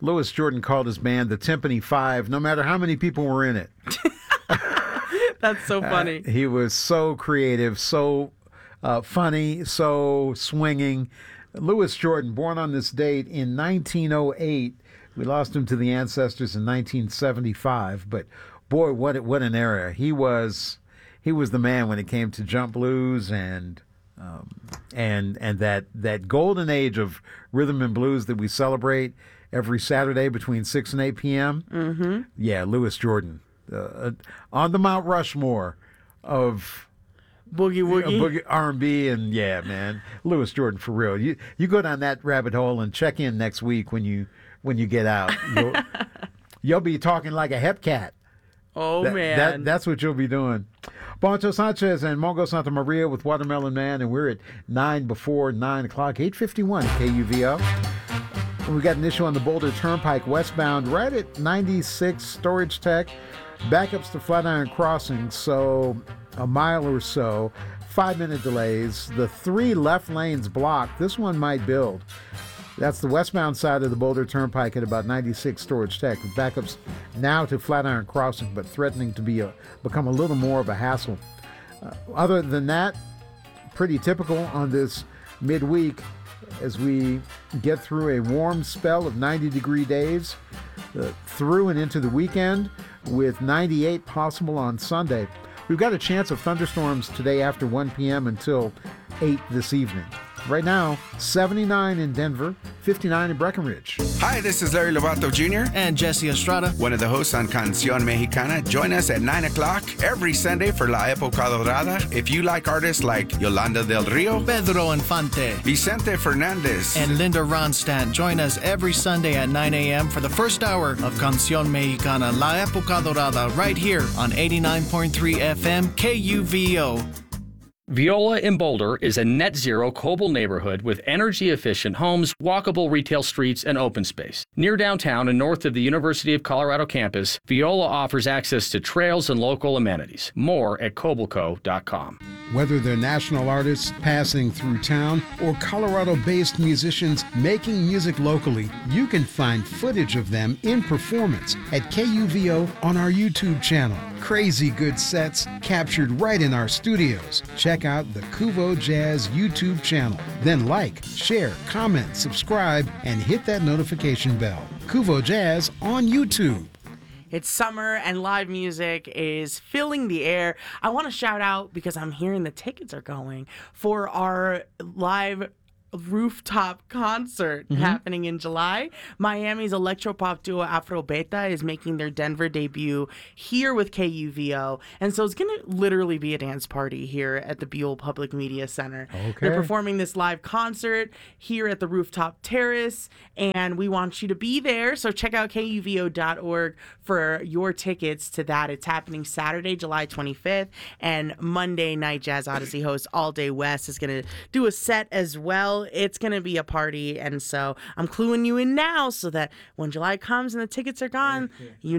Louis Jordan called his band the Timpani Five, no matter how many people were in it. That's so funny. He was so creative, so funny, so swinging. Louis Jordan, born on this date in 1908. We lost him to the ancestors in 1975, but boy, what an era. He was the man when it came to jump blues and that golden age of rhythm and blues that we celebrate every Saturday between 6 and 8 p.m. Mm-hmm. Yeah, Louis Jordan. On the Mount Rushmore of Boogie Woogie. Boogie R&B, and yeah, man, Louis Jordan for real. You go down that rabbit hole and check in next week when you get out. You'll be talking like a hep cat. Oh, man. That's what you'll be doing. Poncho Sanchez and Mongo Santa Maria with Watermelon Man, and we're at 9 before 9 o'clock, 8:51 KUVO. We got an issue on the Boulder Turnpike westbound right at 96 Storage Tech. Backups to Flatiron Crossing, so a mile or so. 5-minute delays. The 3 left lanes blocked. This one might build. That's the westbound side of the Boulder Turnpike at about 96 Storage Tech. Backups now to Flatiron Crossing, but threatening to become a little more of a hassle. Other than that, pretty typical on this midweek as we get through a warm spell of 90-degree days through and into the weekend with 98 possible on Sunday. We've got a chance of thunderstorms today after 1 p.m. until 8 this evening. Right now, 79 in Denver, 59 in Breckenridge. Hi, this is Larry Lovato Jr. And Jesse Estrada. One of the hosts on Canción Mexicana. Join us at 9 o'clock every Sunday for La Época Dorada. If you like artists like Yolanda del Rio, Pedro Infante, Vicente Fernandez, and Linda Ronstadt, join us every Sunday at 9 a.m. for the first hour of Canción Mexicana, La Época Dorada, right here on 89.3 FM KUVO. Viola in Boulder is a net-zero Coble neighborhood with energy-efficient homes, walkable retail streets, and open space. Near downtown and north of the University of Colorado campus, Viola offers access to trails and local amenities. More at cobleco.com. Whether they're national artists passing through town or Colorado-based musicians making music locally, you can find footage of them in performance at KUVO on our YouTube channel. Crazy good sets captured right in our studios. Check out the Kuvo Jazz YouTube channel. Then like, share, comment, subscribe, and hit that notification bell. Kuvo Jazz on YouTube. It's summer and live music is filling the air. I want to shout out, because I'm hearing the tickets are going, for our live rooftop concert happening in July. Miami's electropop duo Afro Beta is making their Denver debut here with KUVO, and so it's going to literally be a dance party here at the Buell Public Media Center. Okay. They're performing this live concert here at the rooftop terrace, and we want you to be there, so check out KUVO.org for your tickets to that. It's happening Saturday, July 25th, and Monday night Jazz Odyssey host All Day West is going to do a set as well. It's going to be a party, and so I'm cluing you in now so that when July comes and the tickets are gone, you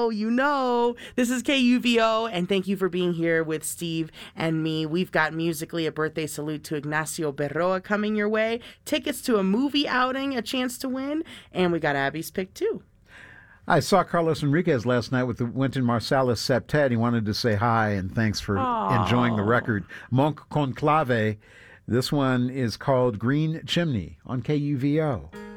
know. This is KUVO, and thank you for being here with Steve and me. We've got musically a birthday salute to Ignacio Berroa coming your way, tickets to a movie outing, a chance to win, and we got Abby's pick too. I saw Carlos Enriquez last night with the Wynton Marsalis Septet. He wanted to say hi and thanks for enjoying the record. Monk Conclave. This one is called Green Chimney on KUVO.